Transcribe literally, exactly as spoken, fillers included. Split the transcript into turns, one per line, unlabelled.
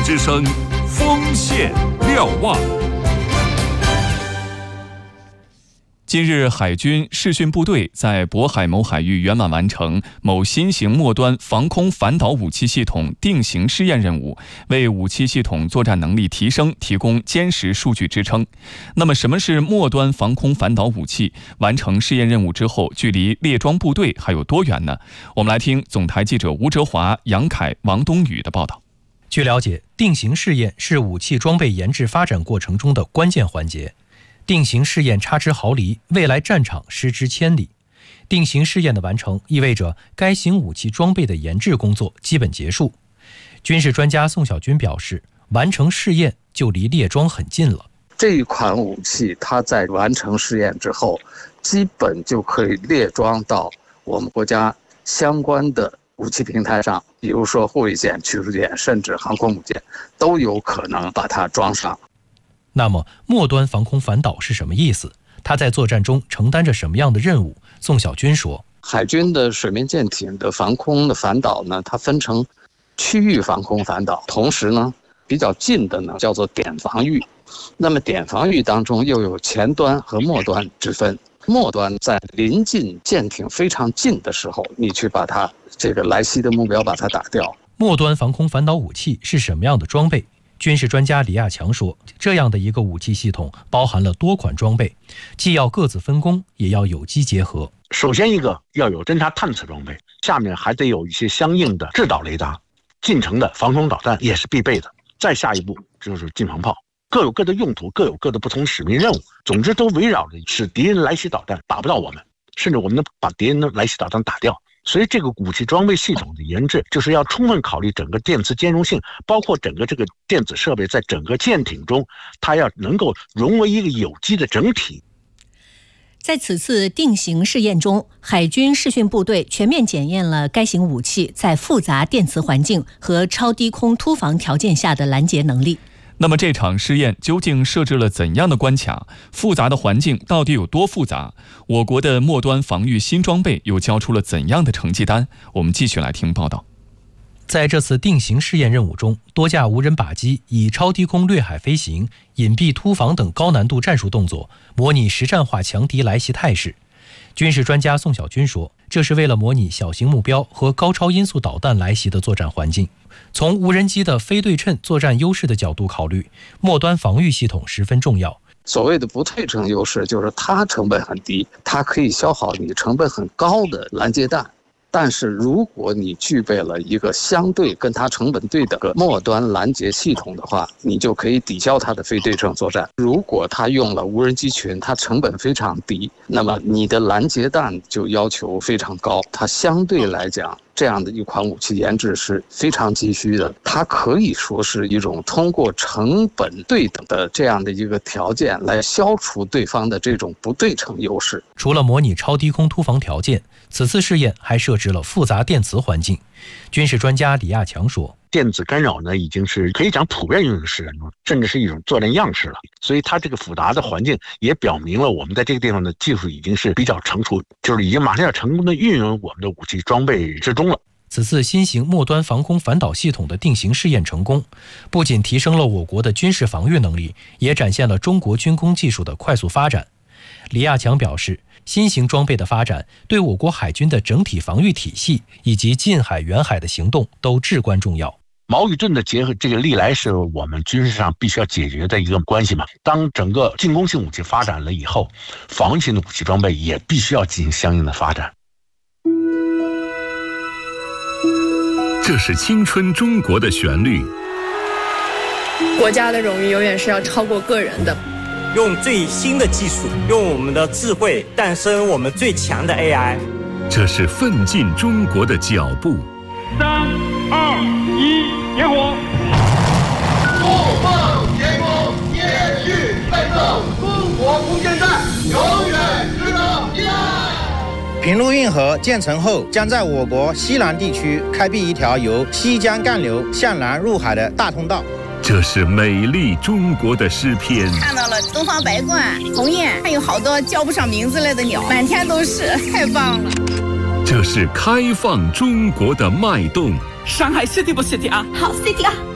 之声锋线瞭望。近日，海军视讯部队在渤海某海域圆满完成某新型末端防空反导武器系统定型试验任务，为武器系统作战能力提升提供坚实数据支撑。那么，什么是末端防空反导武器？完成试验任务之后，距离列装部队还有多远呢？我们来听总台记者吴哲华、杨凯、王冬宇的报道。
据了解，定型试验是武器装备研制发展过程中的关键环节。定型试验差之毫厘，未来战场失之千里。定型试验的完成，意味着该型武器装备的研制工作基本结束。军事专家宋小军表示，完成试验就离列装很近了。
这一款武器，它在完成试验之后，基本就可以列装到我们国家相关的武器平台上，比如说护卫舰、驱逐舰，甚至航空母舰，都有可能把它装上。
那么，末端防空反导是什么意思？它在作战中承担着什么样的任务？宋小军说，
海军的水面舰艇的防空的反导呢，它分成区域防空反导，同时呢，比较近的呢叫做点防御。那么点防御当中又有前端和末端之分。末端在临近舰艇非常近的时候，你去把它这个来袭的目标把它打掉。
末端防空反导武器是什么样的装备？军事专家李亚强说，这样的一个武器系统包含了多款装备，既要各自分工，也要有机结合。
首先一个要有侦察探测装备，下面还得有一些相应的制导雷达，近程的防空导弹也是必备的。再下一步就是近防炮，各有各的用途，各有各的不同使命任务，总之都围绕着使敌人来袭导弹打不到我们，甚至我们能把敌人的来袭导弹打掉。所以这个武器装备系统的研制，就是要充分考虑整个电磁兼容性，包括整个这个电子设备在整个舰艇中，它要能够融为一个有机的整体。
在此次定型试验中，海军视讯部队全面检验了该型武器在复杂电磁环境和超低空突防条件下的拦截能力。
那么这场试验究竟设置了怎样的关卡？复杂的环境到底有多复杂？我国的末端防御新装备又交出了怎样的成绩单？我们继续来听报道。
在这次定型试验任务中，多架无人靶机以超低空掠海飞行、隐蔽突防等高难度战术动作，模拟实战化强敌来袭态势。军事专家宋小军说，这是为了模拟小型目标和高超音速导弹来袭的作战环境。从无人机的非对称作战优势的角度考虑，末端防御系统十分重要。
所谓的不对称优势，就是它成本很低，它可以消耗你成本很高的拦截弹。但是如果你具备了一个相对跟它成本对等的末端拦截系统的话，你就可以抵消它的非对称作战。如果它用了无人机群，它成本非常低，那么你的拦截弹就要求非常高，它相对来讲，这样的一款武器研制是非常急需的。它可以说是一种通过成本对等的这样的一个条件来消除对方的这种不对称优势。
除了模拟超低空突防条件，此次试验还设置了复杂电磁环境。军事专家李亚强说，
电子干扰呢，已经是可以讲普遍用于实战中，甚至是一种作战样式了。所以它这个复杂的环境也表明了我们在这个地方的技术已经是比较成熟，就是已经马上要成功的运用我们的武器装备之中了。
此次新型末端防空反导系统的定型试验成功，不仅提升了我国的军事防御能力，也展现了中国军工技术的快速发展。李亚强表示，新型装备的发展对我国海军的整体防御体系以及近海、远海的行动都至关重要。
矛与盾的结合，这个历来是我们军事上必须要解决的一个关系嘛。当整个进攻性武器发展了以后，防御性的武器装备也必须要进行相应的发展。
这是青春中国的旋律。
国家的荣誉永远是要超过个人的。
用最新的技术，用我们的智慧诞生我们最强的 A I。
这是奋进中国的脚步。
三二一，点火！
怒放天空，接续奋斗，中国空间站永远值得依赖。
平陆运河建成后，将在我国西南地区开辟一条由西江干流向南入海的大通道。
这是美丽中国的诗篇。
看到了东方白鹳、鸿雁，还有好多叫不上名字来的鸟，满天都是，太棒了。
这是开放中国的脉动。
上海 city 不 city 啊？
好 city 啊！